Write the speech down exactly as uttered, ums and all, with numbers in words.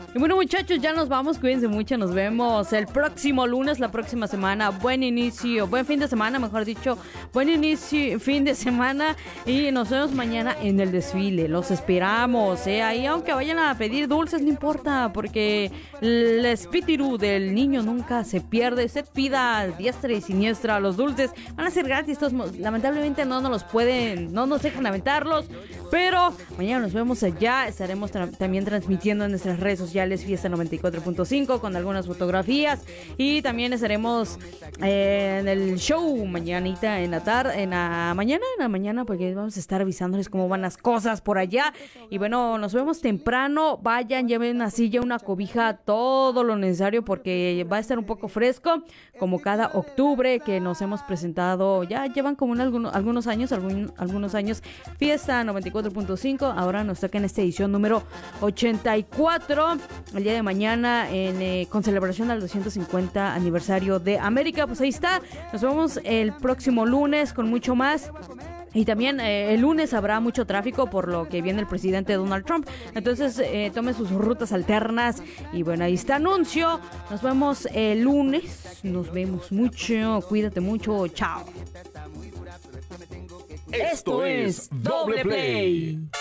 Y bueno, muchachos, ya nos vamos. Cuídense mucho. Nos vemos el próximo lunes, la próxima semana. Buen inicio, buen fin de semana, mejor dicho. Buen inicio, fin de semana. Y nos vemos mañana en el desfile. Los esperamos, ¿eh? Ahí, aunque vayan a pedir dulces, no importa. Porque el espíritu del niño nunca se pierde. Usted pida diestra y siniestra. Los dulces van a ser gratis. Todos, lamentablemente no nos los pueden, no nos dejan aventarlos. Pero mañana nos vemos allá. Estaremos tra- también transmitiendo en nuestras redes sociales Fiesta noventa y cuatro punto cinco con algunas fotografías. Y también estaremos eh, en el show mañanita en la tarde, en la mañana, en la mañana, porque vamos a estar avisándoles cómo van las cosas por allá. Y bueno, nos vemos temprano. Vayan, lleven una silla, una cobija, todo lo necesario, porque va a estar un poco fresco, como cada octubre que nos hemos presentado. Ya llevan como en algunos, algunos años, algún, algunos años, Fiesta noventa y cuatro punto cinco. Ahora nos toca en esta edición número ochenta y cuatro, el día de mañana, en, eh, con celebración al doscientos cincuenta aniversario de América. Pues ahí está, nos vemos el próximo lunes con mucho más. Y también eh, el lunes habrá mucho tráfico por lo que viene el presidente Donald Trump. Entonces eh, tome sus rutas alternas. Y bueno, ahí está anuncio. Nos vemos el lunes. Nos vemos mucho. Cuídate mucho. Chao. Esto es Doble Play.